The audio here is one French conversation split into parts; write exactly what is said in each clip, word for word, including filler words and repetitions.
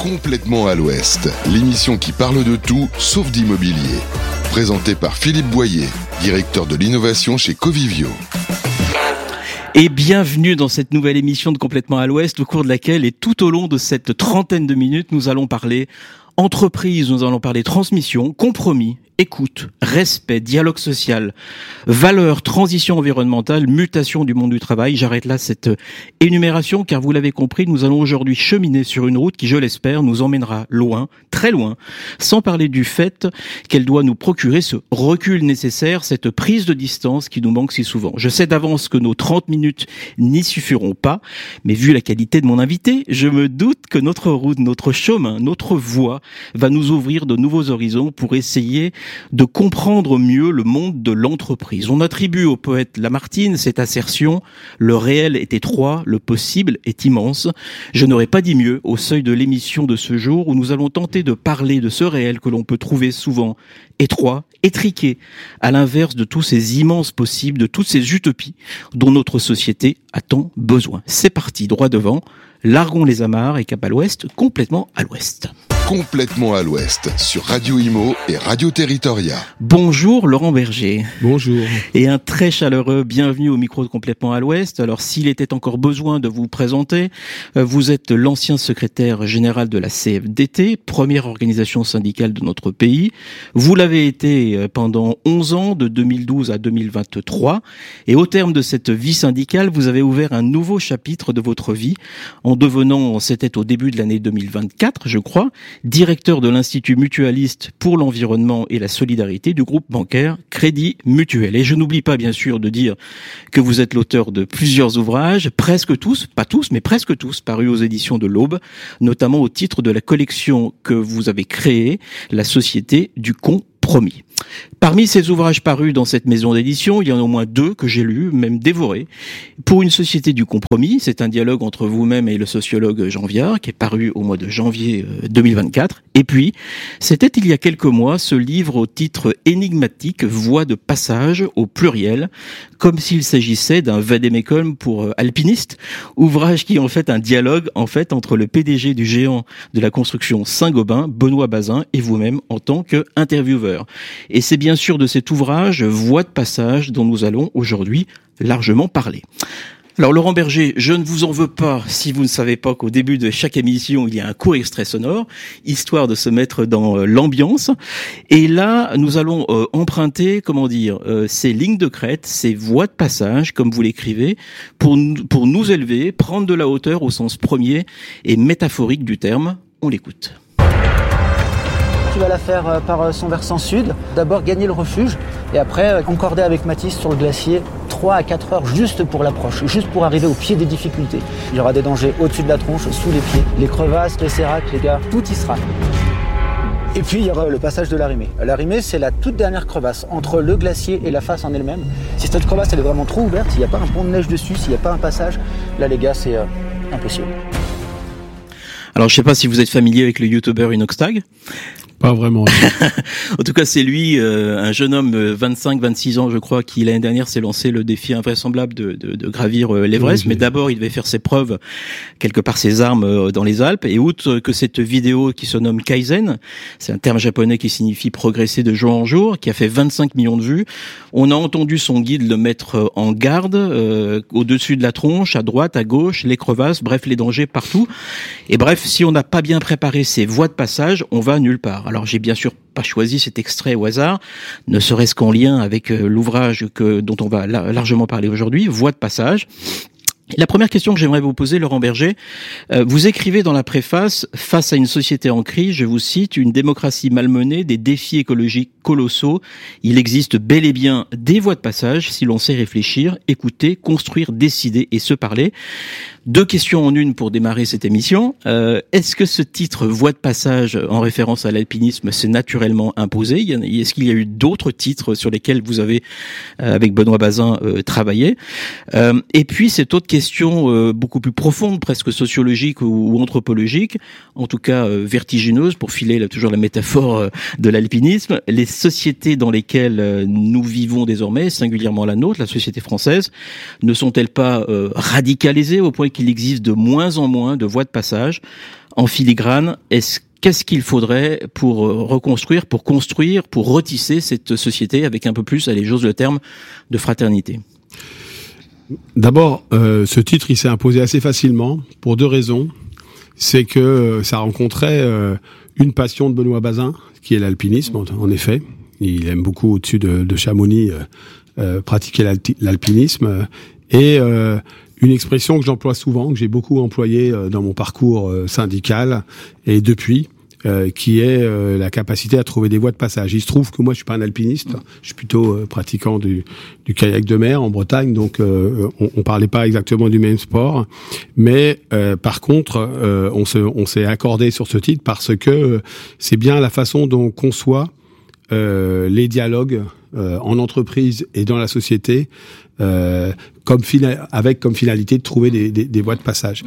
Complètement à l'Ouest, l'émission qui parle de tout sauf d'immobilier. Présentée par Philippe Boyer, directeur de l'innovation chez Covivio. Et bienvenue dans cette nouvelle émission de Complètement à l'Ouest, au cours de laquelle et tout au long de cette trentaine de minutes, nous allons parler entreprise, nous allons parler transmission, compromis, écoute, respect, dialogue social, valeurs, transition environnementale, mutation du monde du travail. J'arrête là cette énumération car vous l'avez compris, nous allons aujourd'hui cheminer sur une route qui, je l'espère, nous emmènera loin, très loin, sans parler du fait qu'elle doit nous procurer ce recul nécessaire, cette prise de distance qui nous manque si souvent. Je sais d'avance que nos trente minutes n'y suffiront pas, mais vu la qualité de mon invité, je me doute que notre route, notre chemin, notre voie va nous ouvrir de nouveaux horizons pour essayer de comprendre mieux le monde de l'entreprise. On attribue au poète Lamartine cette assertion « Le réel est étroit, le possible est immense ». Je n'aurais pas dit mieux au seuil de l'émission de ce jour où nous allons tenter de parler de ce réel que l'on peut trouver souvent étroit, étriqué, à l'inverse de tous ces immenses possibles, de toutes ces utopies dont notre société a tant besoin. C'est parti, droit devant, largons les amarres et cap à l'ouest, complètement à l'ouest. Complètement à l'Ouest, sur Radio Imo et Radio Territoria. Bonjour Laurent Berger. Bonjour. Et un très chaleureux bienvenue au micro de Complètement à l'Ouest. Alors s'il était encore besoin de vous présenter, vous êtes l'ancien secrétaire général de la C F D T, première organisation syndicale de notre pays. Vous l'avez été pendant onze ans, de deux mille douze à deux mille vingt-trois. Et au terme de cette vie syndicale, vous avez ouvert un nouveau chapitre de votre vie en devenant, c'était au début de l'année deux mille vingt-quatre, je crois, directeur de l'Institut mutualiste pour l'environnement et la solidarité du groupe bancaire Crédit Mutuel. Et je n'oublie pas bien sûr de dire que vous êtes l'auteur de plusieurs ouvrages, presque tous, pas tous, mais presque tous, parus aux éditions de l'Aube, notamment au titre de la collection que vous avez créée, La Société du Compromis. Parmi ces ouvrages parus dans cette maison d'édition, il y en a au moins deux que j'ai lus, même dévorés. Pour une société du compromis, c'est un dialogue entre vous-même et le sociologue Jean Viard, qui est paru au mois de janvier deux mille vingt-quatre. Et puis, c'était il y a quelques mois ce livre au titre énigmatique, Voix de passage au pluriel, comme s'il s'agissait d'un vade-mecum pour alpinistes, ouvrage qui est en fait un dialogue en fait entre le P D G du géant de la construction Saint-Gobain, Benoît Bazin, et vous-même en tant qu'intervieweur. Et c'est bien sûr de cet ouvrage, Voix de passage, dont nous allons aujourd'hui largement parler. Alors Laurent Berger, je ne vous en veux pas si vous ne savez pas qu'au début de chaque émission, il y a un court extrait sonore, histoire de se mettre dans l'ambiance. Et là, nous allons euh, emprunter, comment dire, euh, ces lignes de crête, ces voies de passage, comme vous l'écrivez, pour, pour nous élever, prendre de la hauteur au sens premier et métaphorique du terme. On l'écoute. Tu vas la faire par son versant sud, d'abord gagner le refuge et après concorder avec Mathis sur le glacier trois à quatre heures juste pour l'approche, juste pour arriver au pied des difficultés. Il y aura des dangers au-dessus de la tronche, sous les pieds, les crevasses, les séracs, les gars, tout y sera. Et puis il y aura le passage de l'Arimée. L'Arimée, c'est la toute dernière crevasse entre le glacier et la face en elle-même. Si cette crevasse elle est vraiment trop ouverte, s'il n'y a pas un pont de neige dessus, s'il n'y a pas un passage, là les gars c'est euh, impossible. Alors je sais pas si vous êtes familier avec le youtubeur Inoxtag. Pas vraiment. En tout cas, c'est lui, euh, un jeune homme, euh, vingt-cinq, vingt-six ans, je crois, qui l'année dernière s'est lancé le défi invraisemblable de, de, de gravir euh, l'Everest. Oui, mais d'abord, il devait faire ses preuves, quelque part ses armes euh, dans les Alpes. Et outre que cette vidéo qui se nomme Kaizen, c'est un terme japonais qui signifie progresser de jour en jour, qui a fait vingt-cinq millions de vues, on a entendu son guide le mettre en garde, euh, au-dessus de la tronche, à droite, à gauche, les crevasses, bref, les dangers partout. Et bref, si on n'a pas bien préparé ces voies de passage, on va nulle part. Alors j'ai bien sûr pas choisi cet extrait au hasard, ne serait-ce qu'en lien avec l'ouvrage que dont on va largement parler aujourd'hui, Voix de passage. La première question que j'aimerais vous poser, Laurent Berger, euh, vous écrivez dans la préface « Face à une société en crise, je vous cite, une démocratie malmenée, des défis écologiques colossaux, il existe bel et bien des voies de passage si l'on sait réfléchir, écouter, construire, décider et se parler ». Deux questions en une pour démarrer cette émission. Euh, est-ce que ce titre « Voie de passage » en référence à l'alpinisme s'est naturellement imposé ? Est-ce qu'il y a eu d'autres titres sur lesquels vous avez, euh, avec Benoît Bazin, euh, travaillé ? euh, Et puis cette autre question euh, beaucoup plus profonde, presque sociologique ou, ou anthropologique, en tout cas euh, vertigineuse, pour filer là, toujours la métaphore euh, de l'alpinisme. Les sociétés dans lesquelles euh, nous vivons désormais, singulièrement la nôtre, la société française, ne sont-elles pas euh, radicalisées au point qu'il existe de moins en moins de voies de passage ? en filigrane, est-ce Qu'est-ce qu'il faudrait pour reconstruire, pour construire, pour retisser cette société avec un peu plus, allez, j'ose le terme, de fraternité? D'abord, euh, ce titre, il s'est imposé assez facilement pour deux raisons. C'est que euh, ça rencontrait euh, une passion de Benoît Bazin, qui est l'alpinisme, en, en effet. Il aime beaucoup, au-dessus de, de Chamonix, euh, euh, pratiquer l'alti- l'alpinisme. Et euh, une expression que j'emploie souvent, que j'ai beaucoup employée euh, dans mon parcours euh, syndical, et depuis, euh, qui est euh, la capacité à trouver des voies de passage. Il se trouve que moi, je suis pas un alpiniste, je suis plutôt euh, pratiquant du, du kayak de mer en Bretagne, donc euh, on, on parlait pas exactement du même sport, mais euh, par contre, euh, on se, on s'est accordé sur ce titre parce que euh, c'est bien la façon dont on conçoit euh, les dialogues euh, en entreprise et dans la société, euh, comme fina- avec comme finalité de trouver des, des, des voies de passage.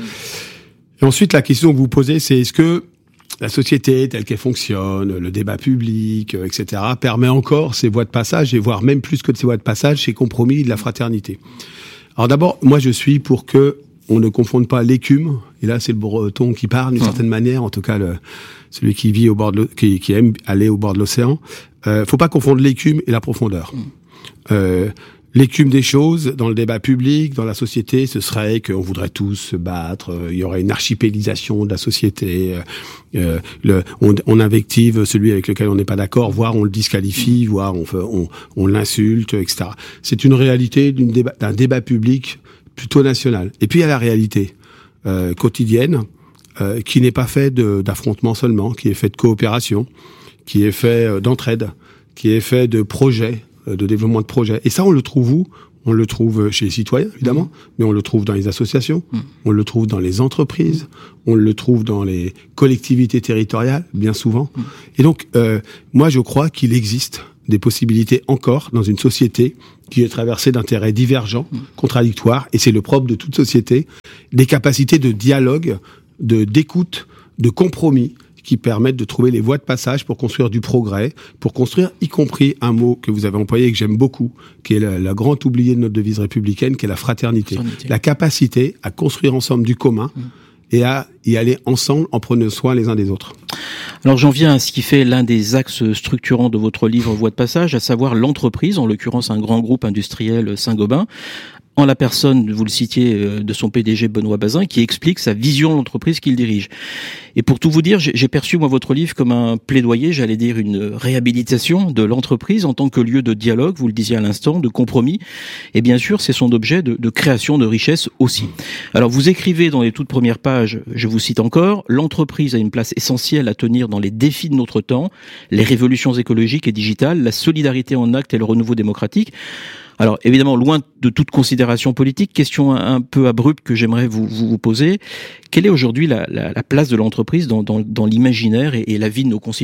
Et ensuite, la question que vous posez, c'est est-ce que la société telle qu'elle fonctionne, le débat public, euh, et cetera, permet encore ces voies de passage, et voire même plus que de ces voies de passage, ces compromis de la fraternité. Alors d'abord, moi je suis pour que on ne confonde pas l'écume, et là c'est le breton qui parle d'une mmh. certaine manière, en tout cas le, celui qui vit au bord de qui, qui aime aller au bord de l'océan. Euh, faut pas confondre l'écume et la profondeur. Mmh. Euh, L'écume des choses, dans le débat public, dans la société, ce serait qu'on voudrait tous se battre, euh, il y aurait une archipélisation de la société, euh, le, on, on invective celui avec lequel on n'est pas d'accord, voire on le disqualifie, voire on, on, on l'insulte, et cetera. C'est une réalité d'une débat, d'un débat public plutôt national. Et puis il y a la réalité euh, quotidienne, euh, qui n'est pas faite de, d'affrontements seulement, qui est faite de coopération, qui est faite d'entraide, qui est faite de projets, de développement de projets. Et ça, on le trouve où ? On le trouve chez les citoyens, évidemment, mmh. mais on le trouve dans les associations, mmh. on le trouve dans les entreprises, on le trouve dans les collectivités territoriales, bien souvent. Mmh. Et donc, euh, moi, je crois qu'il existe des possibilités encore dans une société qui est traversée d'intérêts divergents, mmh. contradictoires, et c'est le propre de toute société, des capacités de dialogue, de d'écoute, de compromis, qui permettent de trouver les voies de passage pour construire du progrès, pour construire, y compris un mot que vous avez employé et que j'aime beaucoup, qui est la, la grande oubliée de notre devise républicaine, qui est la fraternité. fraternité. La capacité à construire ensemble du commun mmh. et à y aller ensemble en prenant soin les uns des autres. Alors j'en viens à ce qui fait l'un des axes structurants de votre livre Voies de passage, à savoir l'entreprise, en l'occurrence un grand groupe industriel Saint-Gobain, en la personne, vous le citiez, de son P D G Benoît Bazin, qui explique sa vision de l'entreprise qu'il dirige. Et pour tout vous dire, j'ai perçu, moi, votre livre comme un plaidoyer, j'allais dire une réhabilitation de l'entreprise en tant que lieu de dialogue, vous le disiez à l'instant, de compromis. Et bien sûr, c'est son objet de, de création de richesse aussi. Alors, vous écrivez dans les toutes premières pages, je vous cite encore, l'entreprise a une place essentielle à tenir dans les défis de notre temps, les révolutions écologiques et digitales, la solidarité en acte et le renouveau démocratique. Alors évidemment, loin de toute considération politique, question un, un peu abrupte que j'aimerais vous, vous, vous poser. Quelle est aujourd'hui la, la, la place de l'entreprise dans, dans, dans l'imaginaire et, et la vie de nos concitoyens ?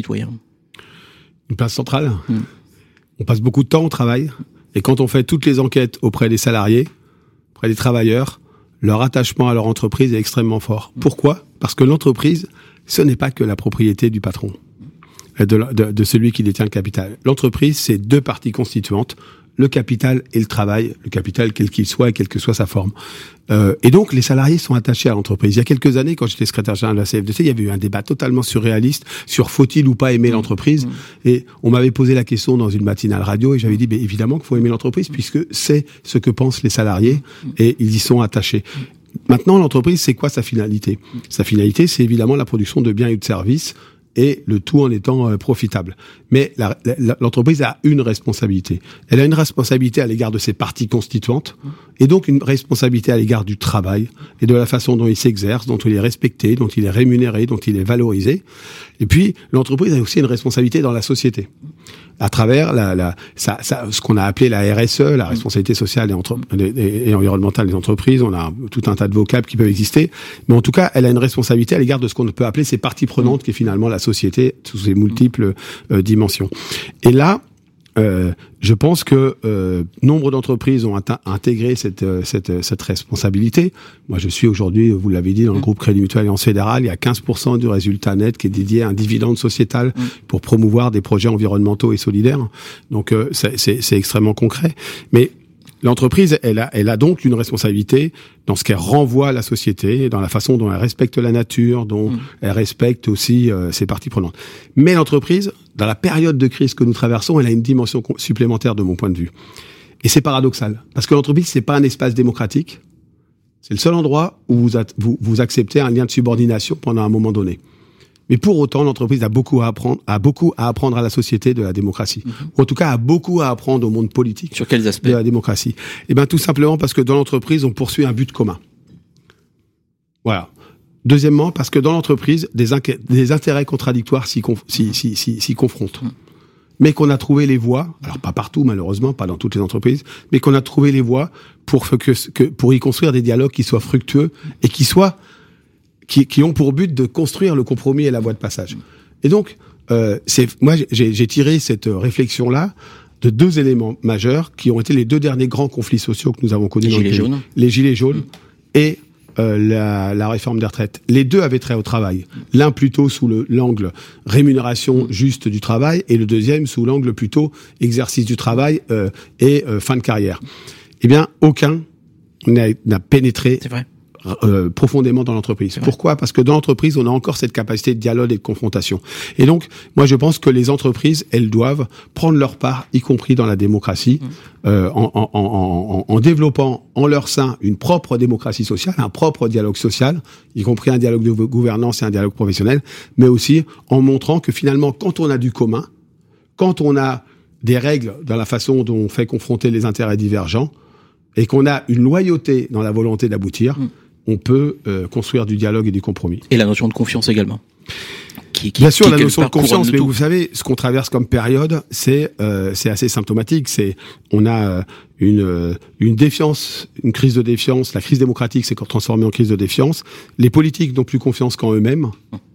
Une place centrale. Mmh. On passe beaucoup de temps au travail. Et quand on fait toutes les enquêtes auprès des salariés, auprès des travailleurs, leur attachement à leur entreprise est extrêmement fort. Mmh. Pourquoi ? Parce que l'entreprise, ce n'est pas que la propriété du patron, de, de, de celui qui détient le capital. L'entreprise, c'est deux parties constituantes. Le capital et le travail, le capital quel qu'il soit et quelle que soit sa forme. Euh, et donc, les salariés sont attachés à l'entreprise. Il y a quelques années, quand j'étais secrétaire général de la C F D C, il y avait eu un débat totalement surréaliste sur faut-il ou pas aimer mmh. l'entreprise. Mmh. Et on m'avait posé la question dans une matinale radio et j'avais dit, ben, évidemment qu'il faut aimer l'entreprise puisque c'est ce que pensent les salariés et ils y sont attachés. Maintenant, l'entreprise, c'est quoi sa finalité ? Sa finalité, c'est évidemment la production de biens et de services, et le tout en étant euh, profitable. Mais la, la, l'entreprise a une responsabilité. Elle a une responsabilité à l'égard de ses parties constituantes, et donc une responsabilité à l'égard du travail, et de la façon dont il s'exerce, dont il est respecté, dont il est rémunéré, dont il est valorisé. Et puis, l'entreprise a aussi une responsabilité dans la société, à travers la, la, ça, ça, ce qu'on a appelé la R S E, la responsabilité sociale et, entre, et, et environnementale des entreprises. On a tout un tas de vocables qui peuvent exister, mais en tout cas, elle a une responsabilité à l'égard de ce qu'on peut appeler ses parties prenantes, qui est finalement la société sous ses multiples euh, dimensions. Et là, euh, je pense que euh, nombre d'entreprises ont atteint, intégré cette, cette, cette responsabilité. Moi, je suis aujourd'hui, vous l'avez dit, dans le groupe Crédit Mutuel Alliance Fédérale, il y a quinze pour cent du résultat net qui est dédié à un dividende sociétal pour promouvoir des projets environnementaux et solidaires. Donc, euh, c'est, c'est, c'est extrêmement concret. Mais L'entreprise, elle a, elle a donc une responsabilité dans ce qu'elle renvoie à la société, dans la façon dont elle respecte la nature, dont mmh. elle respecte aussi euh, ses parties prenantes. Mais l'entreprise, dans la période de crise que nous traversons, elle a une dimension supplémentaire de mon point de vue. Et c'est paradoxal, parce que l'entreprise, c'est pas un espace démocratique. C'est le seul endroit où vous, vous, vous acceptez un lien de subordination pendant un moment donné. Mais pour autant, l'entreprise a beaucoup à apprendre, a beaucoup à apprendre à la société de la démocratie. Mmh. Ou en tout cas, a beaucoup à apprendre au monde politique. Sur quels aspects de la démocratie? Eh ben, tout simplement parce que dans l'entreprise, on poursuit un but commun. Voilà. Deuxièmement, parce que dans l'entreprise, des, inqu- des intérêts contradictoires s'y, conf- s'y, s'y, s'y, s'y confrontent. Mmh. Mais qu'on a trouvé les voies, alors pas partout malheureusement, pas dans toutes les entreprises, mais qu'on a trouvé les voies pour que, que pour y construire des dialogues qui soient fructueux et qui soient Qui, qui ont pour but de construire le compromis et la voie de passage. Et donc, euh, c'est moi j'ai, j'ai tiré cette réflexion-là de deux éléments majeurs qui ont été les deux derniers grands conflits sociaux que nous avons connus. Les dans gilets le pays. jaunes. Les gilets jaunes mmh. et euh, la, la réforme des retraites. Les deux avaient trait au travail. L'un plutôt sous le, l'angle rémunération juste du travail et le deuxième sous l'angle plutôt exercice du travail euh, et euh, fin de carrière. Eh bien, aucun n'a, n'a pénétré. C'est vrai. Euh, profondément dans l'entreprise. Pourquoi ? Parce que dans l'entreprise, on a encore cette capacité de dialogue et de confrontation. Et donc, moi, je pense que les entreprises, elles doivent prendre leur part, y compris dans la démocratie, mmh. euh, en, en, en, en, en développant en leur sein une propre démocratie sociale, un propre dialogue social, y compris un dialogue de gouvernance et un dialogue professionnel, mais aussi en montrant que finalement, quand on a du commun, quand on a des règles dans la façon dont on fait confronter les intérêts divergents, et qu'on a une loyauté dans la volonté d'aboutir, mmh. on peut euh, construire du dialogue et du compromis. Et la notion de confiance également. Qui, qui, Bien sûr, qui, la notion de confiance, mais tout. vous savez, ce qu'on traverse comme période, c'est euh, c'est assez symptomatique. C'est on a euh, une euh, une défiance, une crise de défiance. La crise démocratique s'est transformée en crise de défiance. Les politiques n'ont plus confiance qu'en eux-mêmes,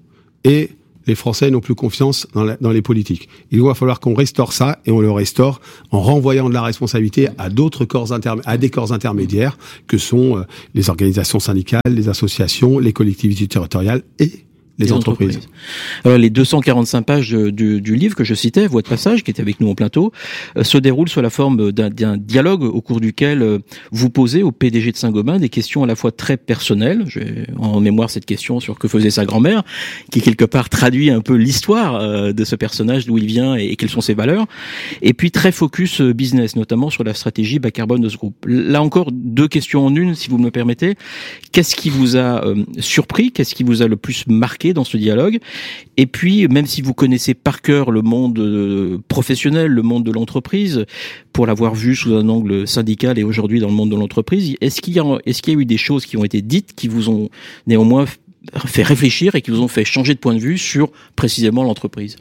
et les Français n'ont plus confiance dans, la, dans les politiques. Il va falloir qu'on restaure ça, et on le restaure en renvoyant de la responsabilité à d'autres corps interm- à des corps intermédiaires que sont euh, les organisations syndicales, les associations, les collectivités territoriales et les, les entreprises. entreprises. Alors, les deux cent quarante-cinq pages du, du livre que je citais, Voix de passage, qui était avec nous en plateau, euh, se déroulent sous la forme d'un, d'un dialogue au cours duquel euh, vous posez au P D G de Saint-Gobain des questions à la fois très personnelles. J'ai en mémoire cette question sur que faisait sa grand-mère, qui quelque part traduit un peu l'histoire euh, de ce personnage, d'où il vient et, et quelles sont ses valeurs. Et puis très focus business, notamment sur la stratégie bas carbone de ce groupe. Là encore, deux questions en une, si vous me le permettez. Qu'est-ce qui vous a euh, surpris ? Qu'est-ce qui vous a le plus marqué dans ce dialogue? Et puis, même si vous connaissez par cœur le monde euh, professionnel, le monde de l'entreprise, pour l'avoir vu sous un angle syndical et aujourd'hui dans le monde de l'entreprise, est-ce qu'il y a, est-ce qu'il y a eu des choses qui ont été dites qui vous ont néanmoins fait réfléchir et qui vous ont fait changer de point de vue sur précisément l'entreprise?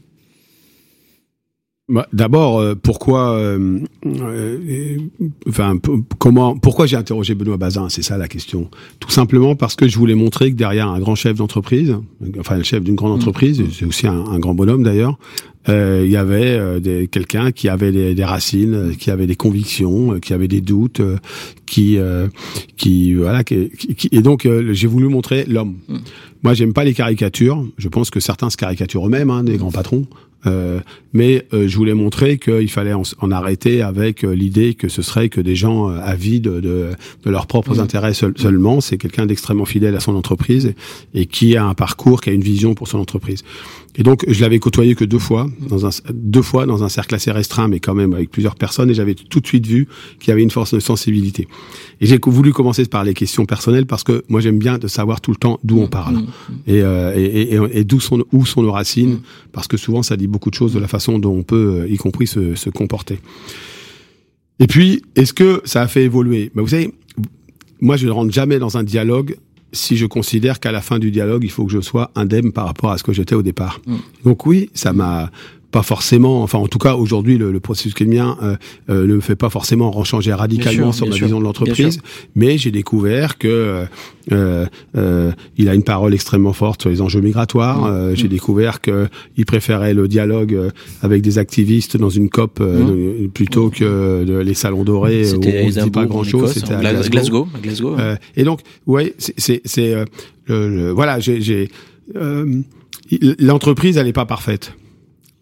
Bah, d'abord, euh, pourquoi, euh, euh, enfin, p- comment, pourquoi j'ai interrogé Benoît Bazin, c'est ça la question. Tout simplement parce que je voulais montrer que derrière un grand chef d'entreprise, enfin le chef d'une grande entreprise, mmh. c'est aussi un, un grand bonhomme d'ailleurs, euh, il y avait euh, des, quelqu'un qui avait des, des racines, qui avait des convictions, qui avait des doutes, euh, qui, euh, qui, voilà, qui, qui, et donc euh, j'ai voulu montrer l'homme. Mmh. Moi, j'aime pas les caricatures. Je pense que certains se caricaturent eux-mêmes, hein, des grands patrons. Euh, mais euh, je voulais montrer qu'il fallait en, en arrêter avec euh, l'idée que ce serait que des gens euh, avides de, de, de leurs propres mmh. intérêts seul, seulement. C'est quelqu'un d'extrêmement fidèle à son entreprise et, et qui a un parcours, qui a une vision pour son entreprise. Et donc, je l'avais côtoyé que deux fois, dans un, deux fois dans un cercle assez restreint, mais quand même avec plusieurs personnes, et j'avais tout de suite vu qu'il y avait une force de sensibilité. Et j'ai voulu commencer par les questions personnelles parce que moi, j'aime bien de savoir tout le temps d'où on parle mmh. et, euh, et, et, et d'où sont, où sont nos racines, mmh. parce que souvent, ça dit beaucoup de choses de la façon dont on peut, y compris, se, se comporter. Et puis, est-ce que ça a fait évoluer ? Ben, vous savez, moi, je ne rentre jamais dans un dialogue si je considère qu'à la fin du dialogue, il faut que je sois indemne par rapport à ce que j'étais au départ. Mmh. Donc oui, ça m'a pas forcément, enfin en tout cas aujourd'hui le, le processus qui est le mien euh, euh, ne me fait pas forcément changer radicalement sûr, sur ma sûr, vision de l'entreprise, mais j'ai découvert que euh, euh, il a une parole extrêmement forte sur les enjeux migratoires. Mmh. Euh, j'ai mmh. découvert que il préférait le dialogue avec des activistes dans une COP euh, mmh. plutôt que de, les salons dorés c'était où on ne dit pas grand chose. C'était à Glasgow. Glasgow, Glasgow ouais. euh, et donc ouais, c'est c'est, c'est euh, le, le, voilà, j'ai, j'ai euh, l'entreprise elle est pas parfaite.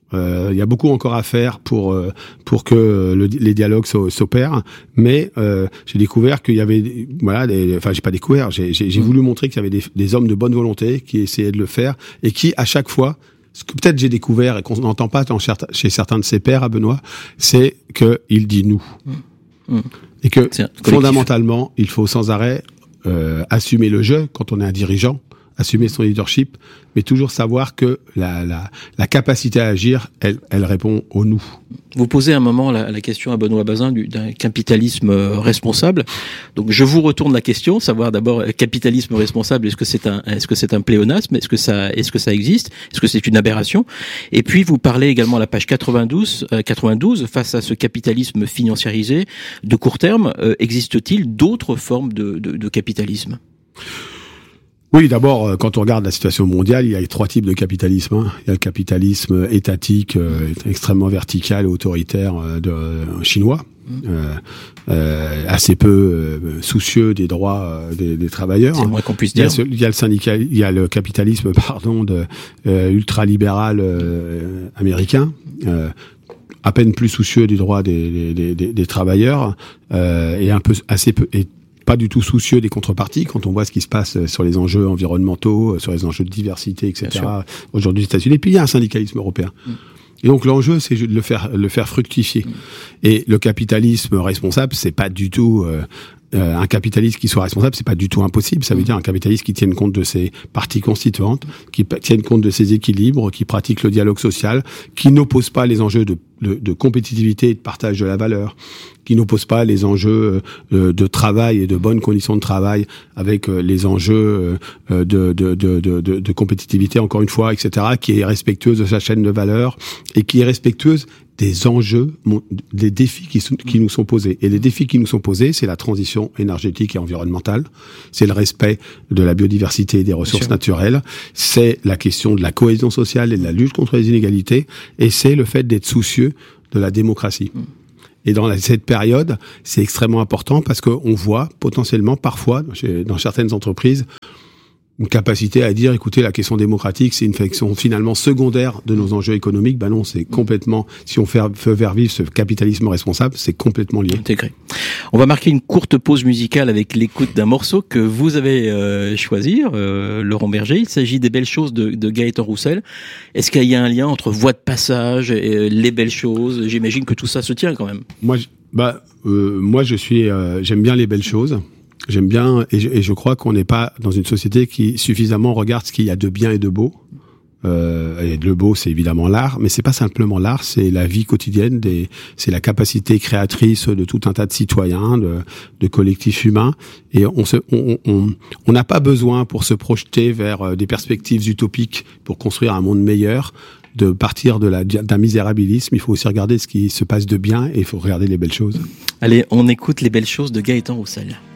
Euh, il y a beaucoup encore à faire pour euh, pour que le, les dialogues s'opèrent, mais euh, j'ai découvert qu'il y avait voilà, des, enfin j'ai pas découvert, j'ai j'ai, j'ai mmh. voulu montrer qu'il y avait des, des hommes de bonne volonté qui essayaient de le faire et qui à chaque fois, ce que peut-être j'ai découvert et qu'on n'entend pas chez certains de ses pairs à Benoît, c'est que il dit nous mmh. Mmh. et que fondamentalement il faut sans arrêt euh, assumer le jeu quand on est un dirigeant. Assumer son leadership, mais toujours savoir que la, la, la capacité à agir, elle, elle répond au nous. Vous posez un moment la, la question à Benoît Bazin du, d'un capitalisme responsable. Donc je vous retourne la question, savoir d'abord capitalisme responsable, est-ce que c'est un, est-ce que c'est un pléonasme, est-ce que ça, est-ce que ça existe, est-ce que c'est une aberration? Et puis vous parlez également à la page quatre-vingt-douze, euh, quatre-vingt-douze, face à ce capitalisme financiarisé de court terme, euh, existe-t-il d'autres formes de, de, de capitalisme? Oui, d'abord, quand on regarde la situation mondiale, il y a trois types de capitalisme. Hein. Il y a le capitalisme étatique, euh, extrêmement vertical et autoritaire euh, de, euh, chinois, euh, euh, assez peu euh, soucieux des droits euh, des, des travailleurs. C'est le moins qu'on puisse dire. Il y a, ce, il y a le syndicat, il y a le capitalisme, pardon, de euh, ultralibéral euh, américain. Euh, à peine plus soucieux du droit des, des, des, des travailleurs euh, et un peu assez peu et pas du tout soucieux des contreparties quand on voit ce qui se passe sur les enjeux environnementaux, sur les enjeux de diversité, et cetera. Aujourd'hui aux États-Unis. Et puis il y a un syndicalisme européen. Mmh. Et donc l'enjeu, c'est de le faire, le faire fructifier. Mmh. Et le capitalisme responsable, c'est pas du tout euh, euh, un capitalisme qui soit responsable, c'est pas du tout impossible. Ça veut mmh. dire un capitalisme qui tienne compte de ses parties constituantes, qui tienne compte de ses équilibres, qui pratique le dialogue social, qui n'oppose pas les enjeux de De, de compétitivité et de partage de la valeur, qui n'oppose pas les enjeux euh, de travail et de bonnes conditions de travail avec euh, les enjeux euh, de, de, de, de, de compétitivité, encore une fois, et cetera, qui est respectueuse de sa chaîne de valeur et qui est respectueuse des enjeux, des défis qui, sont, qui nous sont posés. Et les défis qui nous sont posés, c'est la transition énergétique et environnementale, c'est le respect de la biodiversité et des ressources naturelles, c'est la question de la cohésion sociale et de la lutte contre les inégalités, et c'est le fait d'être soucieux de la démocratie. Mmh. Et dans la, cette période, c'est extrêmement important parce qu'on voit potentiellement, parfois, chez, dans certaines entreprises, une capacité à dire, écoutez, la question démocratique, c'est une question finalement secondaire de nos enjeux économiques. Ben non, c'est complètement, si on fait, fait faire vivre ce capitalisme responsable, c'est complètement lié. Intégré. On va marquer une courte pause musicale avec l'écoute d'un morceau que vous avez euh, choisi, euh, Laurent Berger. Il s'agit des Belles Choses de, de Gaëtan Roussel. Est-ce qu'il y a un lien entre Voix de passage et euh, Les Belles Choses? J'imagine que tout ça se tient quand même. Moi, je, bah, euh, moi, je suis, euh, j'aime bien les belles choses. J'aime bien, et je, et je crois qu'on n'est pas dans une société qui suffisamment regarde ce qu'il y a de bien et de beau. Euh, et le beau, c'est évidemment l'art, mais c'est pas simplement l'art, c'est la vie quotidienne, des, c'est la capacité créatrice de tout un tas de citoyens, de, de collectifs humains. Et on se, on, on, on n'a pas besoin pour se projeter vers des perspectives utopiques pour construire un monde meilleur, de partir de la, d'un misérabilisme. Il faut aussi regarder ce qui se passe de bien et il faut regarder les belles choses. Allez, on écoute Les Belles Choses de Gaëtan Roussel.